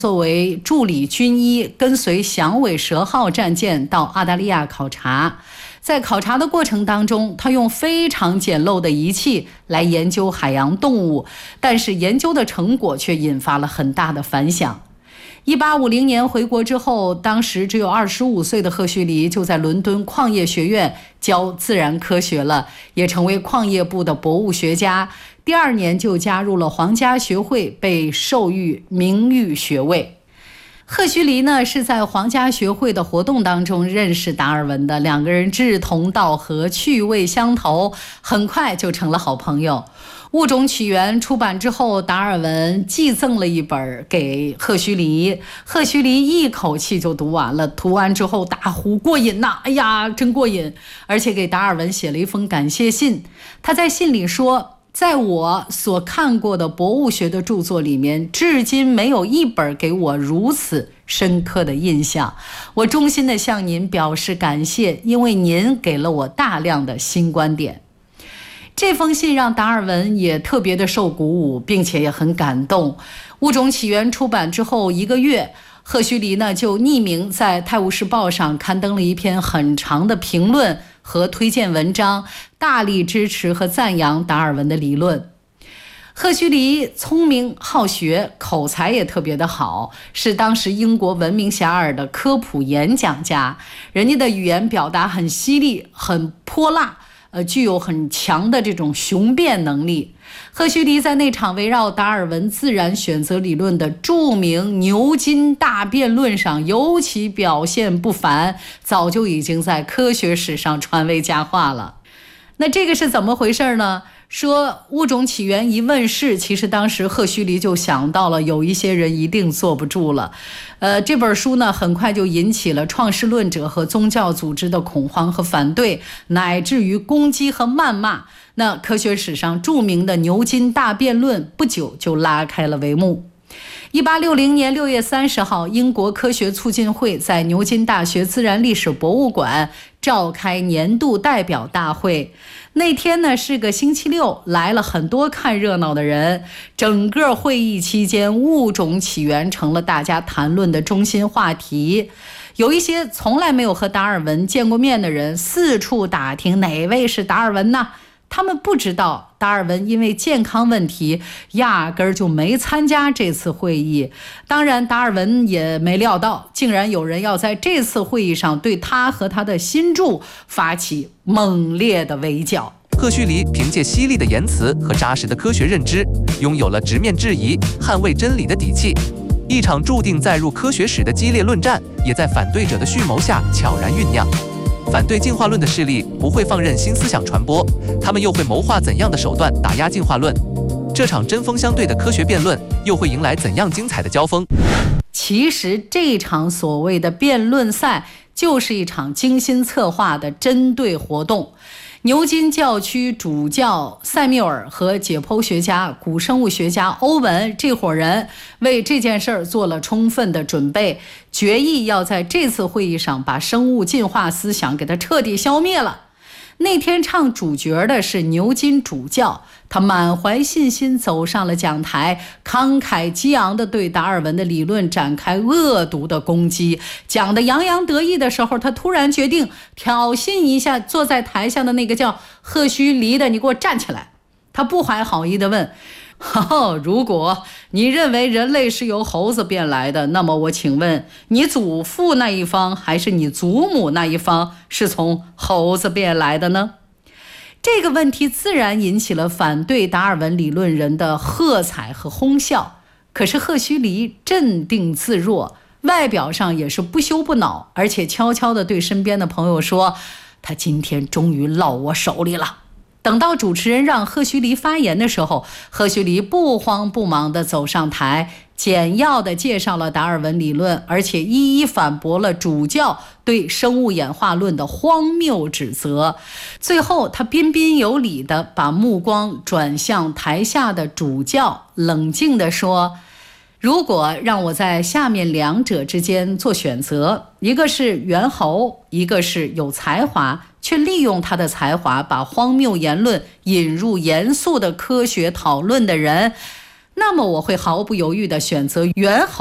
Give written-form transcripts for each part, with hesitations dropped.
作为助理军医，跟随响尾蛇号战舰到澳大利亚考察。在考察的过程当中，他用非常简陋的仪器来研究海洋动物，但是研究的成果却引发了很大的反响。1850年回国之后，当时只有25岁的赫胥黎就在伦敦矿业学院教自然科学了，也成为矿业部的博物学家。第2年就加入了皇家学会，被授予名誉学位。赫胥黎呢是在皇家学会的活动当中认识达尔文的，两个人志同道合，趣味相投，很快就成了好朋友。物种起源出版之后，达尔文寄赠了一本给赫胥黎，赫胥黎一口气就读完了，读完之后大呼过瘾呐，哎呀真过瘾，而且给达尔文写了一封感谢信。他在信里说，在我所看过的博物学的著作里面，至今没有一本给我如此深刻的印象。我衷心地向您表示感谢，因为您给了我大量的新观点。这封信让达尔文也特别的受鼓舞，并且也很感动。物种起源出版之后1个月，赫胥黎呢就匿名在《泰晤士报》上刊登了一篇很长的评论和推荐文章，大力支持和赞扬达尔文的理论。赫胥黎聪明好学，口才也特别的好，是当时英国闻名遐迩的科普演讲家。人家的语言表达很犀利，很泼辣，具有很强的这种雄辩能力。赫胥黎在那场围绕达尔文自然选择理论的著名牛津大辩论上尤其表现不凡，早就已经在科学史上传为佳话了。那这个是怎么回事呢？说物种起源一问世，其实当时赫胥黎就想到了有一些人一定坐不住了。这本书呢很快就引起了创世论者和宗教组织的恐慌和反对，乃至于攻击和谩骂。那科学史上著名的牛津大辩论不久就拉开了帷幕。1860年6月30号，英国科学促进会在牛津大学自然历史博物馆召开年度代表大会。那天呢是个星期六，来了很多看热闹的人。整个会议期间，物种起源成了大家谈论的中心话题。有一些从来没有和达尔文见过面的人四处打听哪位是达尔文呢？他们不知道达尔文因为健康问题压根儿就没参加这次会议。当然达尔文也没料到，竟然有人要在这次会议上对他和他的新著发起猛烈的围剿。 赫胥黎凭借犀利的言辞和扎实的科学认知，拥有了直面质疑、捍卫真理的底气。一场注定载入科学史的激烈论战，也在反对者的蓄谋下悄然酝酿。反对进化论的势力不会放任新思想传播，他们又会谋划怎样的手段打压进化论？这场针锋相对的科学辩论又会迎来怎样精彩的交锋？ 其实这场所谓的辩论赛就是一场精心策划的针对活动。牛津教区主教塞缪尔和解剖学家、古生物学家欧文这伙人为这件事儿做了充分的准备，决意要在这次会议上把生物进化思想给它彻底消灭了。那天唱主角的是牛津主教，他满怀信心走上了讲台，慷慨激昂地对达尔文的理论展开恶毒的攻击。讲得洋洋得意的时候，他突然决定挑衅一下坐在台下的那个叫赫胥黎的，你给我站起来。他不怀好意地问，如果你认为人类是由猴子变来的，那么我请问你祖父那一方还是你祖母那一方是从猴子变来的呢？这个问题自然引起了反对达尔文理论人的喝彩和哄笑。可是赫胥黎镇定自若，外表上也是不羞不恼，而且悄悄地对身边的朋友说，他今天终于落我手里了。等到主持人让赫胥黎发言的时候，赫胥黎不慌不忙地走上台，简要地介绍了达尔文理论，而且一一反驳了主教对生物演化论的荒谬指责。最后他彬彬有礼地把目光转向台下的主教，冷静地说，如果让我在下面两者之间做选择，一个是猿猴，一个是有才华却利用他的才华把荒谬言论引入严肃的科学讨论的人，那么我会毫不犹豫地选择猿猴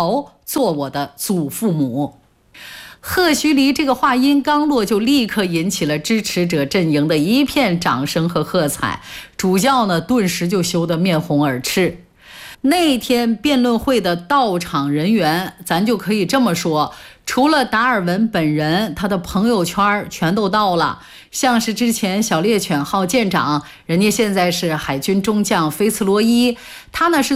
做我的祖父母。赫胥黎这个话音刚落，就立刻引起了支持者阵营的一片掌声和喝彩，主教呢顿时就羞得面红耳赤。那天辩论会的到场人员，咱就可以这么说，除了达尔文本人，他的朋友圈全都到了。像是之前小猎犬号舰长，人家现在是海军中将菲茨罗伊，他呢是